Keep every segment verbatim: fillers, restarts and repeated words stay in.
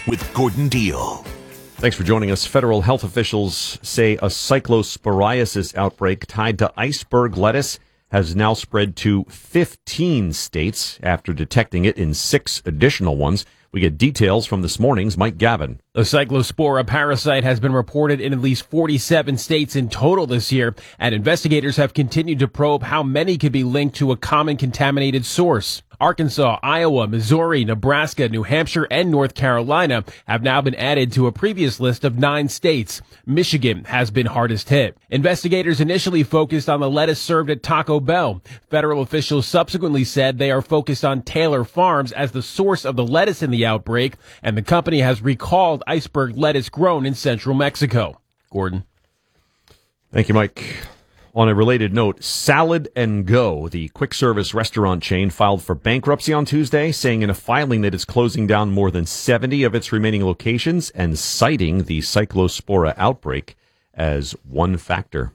with Gordon Deal. Thanks for joining us. Federal health officials say a cyclosporiasis outbreak tied to iceberg lettuce has now spread to fifteen states after detecting it in six additional ones. We get details from this morning's Mike Gavin. The cyclospora parasite has been reported in at least forty-seven states in total this year, and investigators have continued to probe how many could be linked to a common contaminated source. Arkansas, Iowa, Missouri, Nebraska, New Hampshire, and North Carolina have now been added to a previous list of nine states. Michigan has been hardest hit. Investigators initially focused on the lettuce served at Taco Bell. Federal officials subsequently said they are focused on Taylor Farms as the source of the lettuce in the outbreak, and the company has recalled iceberg lettuce grown in central Mexico. Gordon. Thank you, Mike. On a related note, Salad and Go, the quick-service restaurant chain, filed for bankruptcy on Tuesday, saying in a filing that it's closing down more than seventy of its remaining locations and citing the cyclospora outbreak as one factor.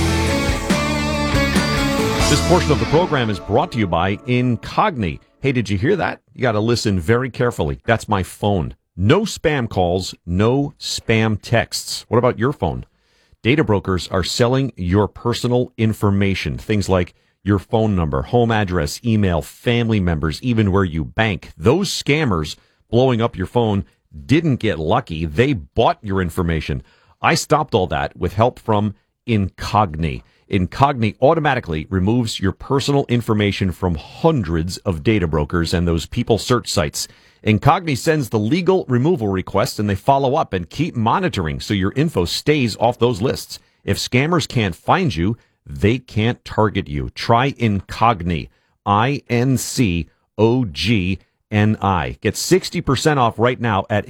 This portion of the program is brought to you by Incogni. Hey, did you hear that? You got to listen very carefully. That's my phone. No spam calls, no spam texts. What about your phone? Data brokers are selling your personal information, things like your phone number, home address, email, family members, even where you bank. Those scammers blowing up your phone didn't get lucky. They bought your information. I stopped all that with help from Incogni. Incogni automatically removes your personal information from hundreds of data brokers and those people search sites. Incogni sends the legal removal request, and they follow up and keep monitoring so your info stays off those lists. If scammers can't find you, they can't target you. Try Incogni. I N C O G N I. Get sixty percent off right now at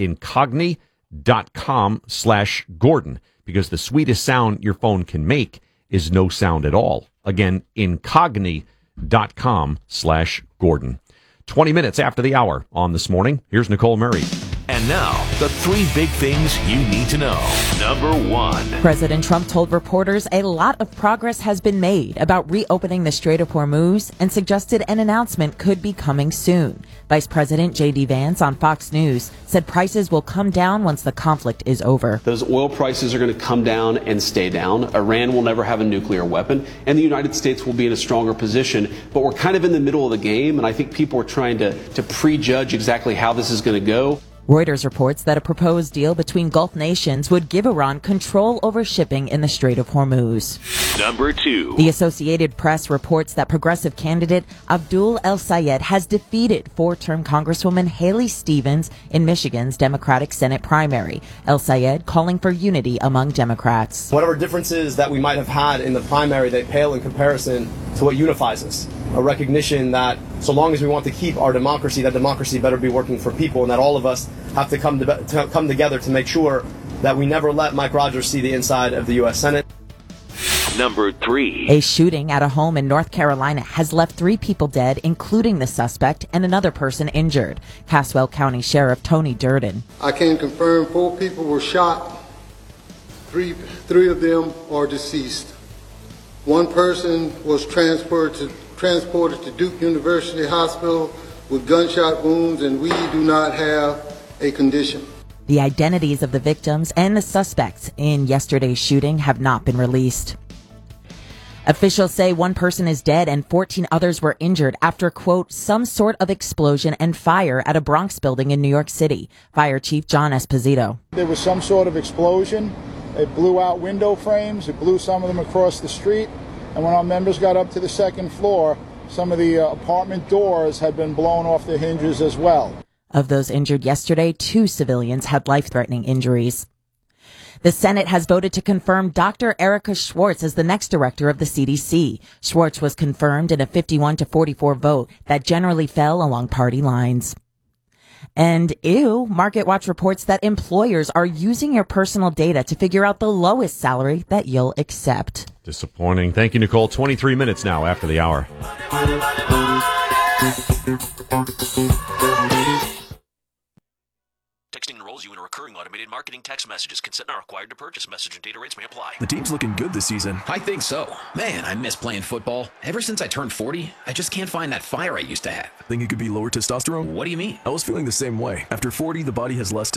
incogni.com slash Gordon, because the sweetest sound your phone can make is no sound at all. Again, incogni.com slash Gordon. twenty minutes after the hour on This Morning, here's Nicole Murray. And now, the three big things you need to know. Number one. President Trump told reporters a lot of progress has been made about reopening the Strait of Hormuz and suggested an announcement could be coming soon. Vice President J D Vance on Fox News said prices will come down once the conflict is over. Those oil prices are going to come down and stay down. Iran will never have a nuclear weapon, and the United States will be in a stronger position. But we're kind of in the middle of the game, and I think people are trying to, to prejudge exactly how this is going to go. Reuters reports that a proposed deal between Gulf nations would give Iran control over shipping in the Strait of Hormuz. Number two. The Associated Press reports that progressive candidate Abdul El-Sayed has defeated four-term Congresswoman Haley Stevens in Michigan's Democratic Senate primary. El-Sayed calling for unity among Democrats. Whatever differences that we might have had in the primary, they pale in comparison to what unifies us. A recognition that so long as we want to keep our democracy, that democracy better be working for people, and that all of us have to come to, to come together to make sure that we never let Mike Rogers see the inside of the U S Senate. Number three. A shooting at a home in North Carolina has left three people dead, including the suspect, and another person injured. Caswell County Sheriff Tony Durden. I can confirm four people were shot. Three, three of them are deceased. One person was transported to, transported to Duke University Hospital with gunshot wounds, and we do not have a condition. The identities of the victims and the suspects in yesterday's shooting have not been released. Officials say one person is dead and fourteen others were injured after, quote, some sort of explosion and fire at a Bronx building in New York City. Fire Chief John Esposito. There was some sort of explosion. It blew out window frames. It blew some of them across the street. And when our members got up to the second floor, some of the uh, apartment doors had been blown off their hinges as well. Of those injured yesterday, two civilians had life-threatening injuries. The Senate has voted to confirm Doctor Erica Schwartz as the next director of the C D C. Schwartz was confirmed in a fifty-one to forty-four vote that generally fell along party lines. And ew, MarketWatch reports that employers are using your personal data to figure out the lowest salary that you'll accept. Disappointing. Thank you, Nicole. twenty-three minutes now after the hour. Texting enrolls you in a recurring automated marketing text messages. Consent not required to purchase. Message and data rates may apply. The team's looking good this season. I think so. Man, I miss playing football. Ever since I turned forty, I just can't find that fire I used to have. Think it could be lower testosterone? What do you mean? I was feeling the same way. After forty, the body has less